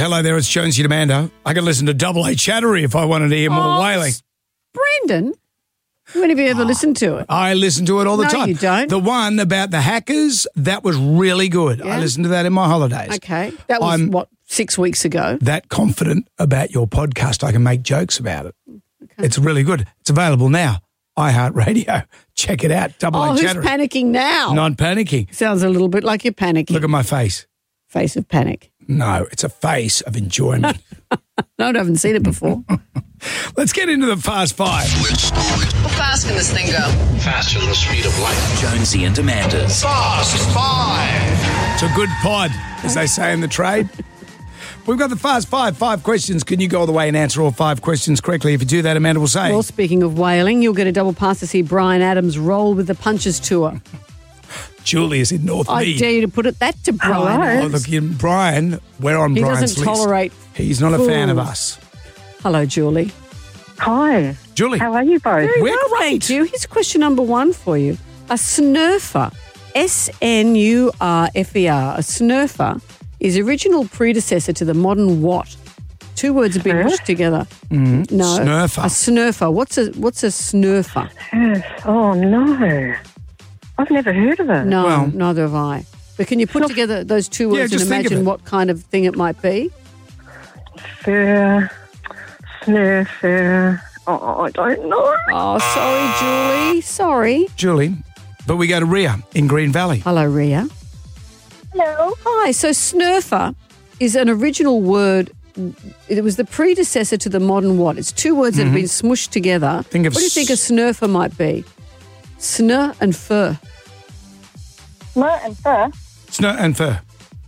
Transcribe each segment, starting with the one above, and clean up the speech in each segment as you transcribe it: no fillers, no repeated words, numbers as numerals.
hello there, it's Jonesy and Amanda. I can listen to Double A Chattery if I wanted to hear more wailing. Brendan, when have you ever listened to it? I listen to it all the time. No, you don't. The one about the hackers, that was really good. Yeah. I listened to that in my holidays. Okay. That was, 6 weeks ago? That confident about your podcast, I can make jokes about it. Okay. It's really good. It's available now. iHeartRadio. Check it out. Double A who's Chattery. panicking now? Not panicking. Sounds a little bit like you're panicking. Look at my face. Face of panic. No, it's a face of enjoyment. No, I haven't seen it before. Let's get into the Fast Five. How fast can this thing go? Faster than the speed of light. Jonesy and Amanda's Fast Five. It's a good pod, as they say in the trade. We've got the Fast Five. 5 questions. Can you go all the way and answer all 5 questions correctly? If you do that, Amanda will say. Well, speaking of whaling, you'll get a double pass to see Bryan Adams roll with the Punches Tour. Julie is in North I Mead. dare you to put it that to Bryan. Oh, look, Brian, we're on He Brian's doesn't list. tolerate He's not a fan of us. Hello, Julie. Hi. Julie. How are you both? Very We're well, great. thank you. Here's question number 1 for you. A snurfer, S-N-U-R-F-E-R, a snurfer is original predecessor to the modern what? 2 words have been mushed together. No. Snurfer. A snurfer. What's a snurfer? Oh, no. I've never heard of it. No, Well- neither have I. But can you put together those 2 words and just think of imagine it. what kind of thing it might be? Fur, snurfer. Oh, I don't know. Oh, sorry, Julie. Sorry. Julie. But we go to Rhea in Green Valley. Hello, Rhea. Hello. Hi. So snurfer is an original word. It was the predecessor to the modern what? It's 2 words that have been smushed together. Think of What do you think a snurfer might be? Snur and fur. Smur and fur. Snur and fur.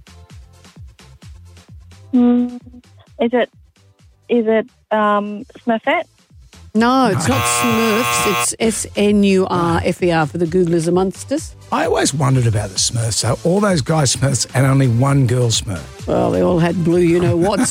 Is it Smurfette? No, it's not Smurfs. It's S-N-U-R-F-E-R for the Googlers amongst us. I always wondered about the Smurfs. So all those guys Smurfs and only one girl Smurf. Well, they all had blue you-know-what.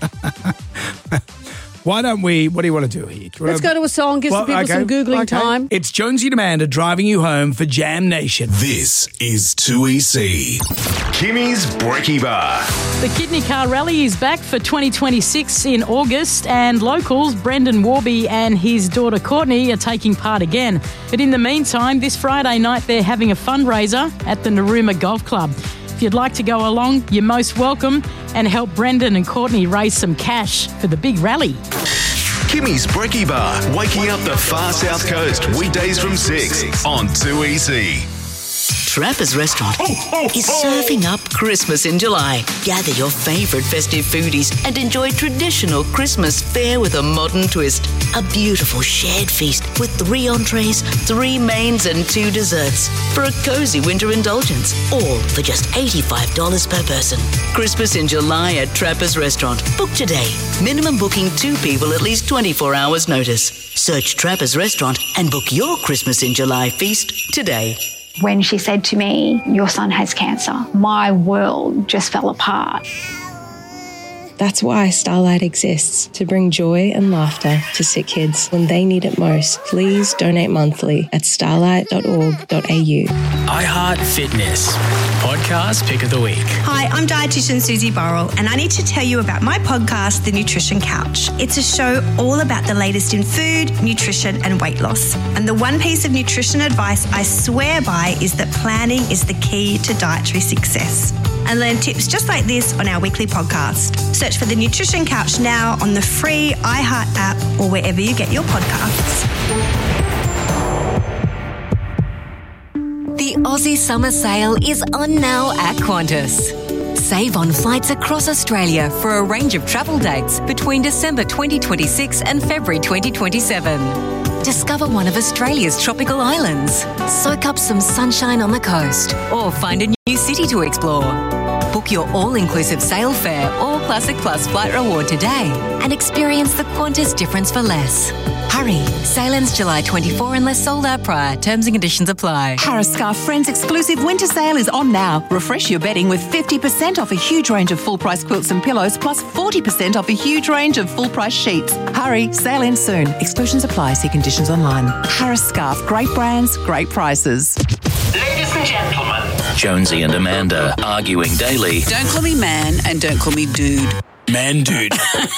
Why don't we, what do you want to do here? Let's go to a song, give some people some Googling time. It's Jonesy and Amanda driving you home for Jam Nation. This is 2EC. Kimmy's Brekkie Bar. The Kidney Car Rally is back for 2026 in August, and locals Brendan Warby and his daughter Courtney are taking part again. But in the meantime, this Friday night they're having a fundraiser at the Narooma Golf Club. If you'd like to go along, you're most welcome, and help Brendan and Courtney raise some cash for the big rally. Kimmy's Brekkie Bar, waking up the far south coast, weekdays from 6 on 2EC. Trappers Restaurant is serving up Christmas in July. Gather your favourite festive foodies and enjoy traditional Christmas fare with a modern twist. A beautiful shared feast with 3 entrees, 3 mains and 2 desserts for a cosy winter indulgence, all for just $85 per person. Christmas in July at Trappers Restaurant. Book today. Minimum booking 2 people at least 24 hours notice. Search Trappers Restaurant and book your Christmas in July feast today. When she said to me, "Your son has cancer," my world just fell apart. That's why Starlight exists, to bring joy and laughter to sick kids when they need it most. Please donate monthly at starlight.org.au. iHeart Fitness, podcast pick of the week. Hi, I'm dietitian Susie Burrell, and I need to tell you about my podcast, The Nutrition Couch. It's a show all about the latest in food, nutrition, and weight loss. And the one piece of nutrition advice I swear by is that planning is the key to dietary success. And learn tips just like this on our weekly podcast. Search for The Nutrition Couch now on the free iHeart app or wherever you get your podcasts. The Aussie Summer Sale is on now at Qantas. Save on flights across Australia for a range of travel dates between December 2026 and February 2027. Discover one of Australia's tropical islands, soak up some sunshine on the coast, or find a new city to explore. Book your all-inclusive sail fare or Classic Plus flight reward today and experience the Qantas difference for less. Hurry, sale ends July 24 unless sold out prior. Terms and conditions apply. Harris Scarf Friends exclusive winter sale is on now. Refresh your bedding with 50% off a huge range of full-price quilts and pillows plus 40% off a huge range of full-price sheets. Hurry, sale ends soon. Exclusions apply. See conditions online. Harris Scarf, great brands, great prices. Ladies and gentlemen, Jonesy and Amanda arguing daily. Don't call me man and don't call me dude. Man dude.